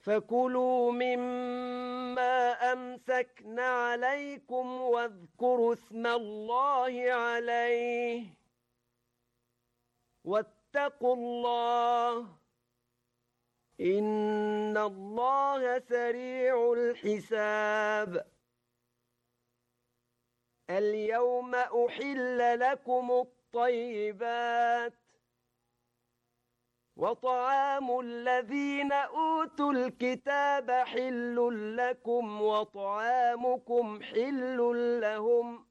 فكلوا مما أمسكن عليكم واذكروا اسم الله عليه واتقوا الله إن الله سريع الحساب. اليوم أحل لكم الطيبات وطعام الذين أوتوا الكتاب حل لكم وطعامكم حل لهم